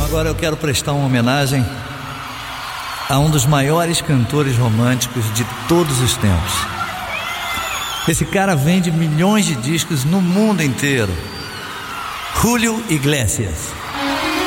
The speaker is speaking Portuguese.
Agora eu quero prestar uma homenagem a um dos maiores cantores românticos de todos os tempos. Esse cara vende milhões de discos no mundo inteiro. Julio Iglesias.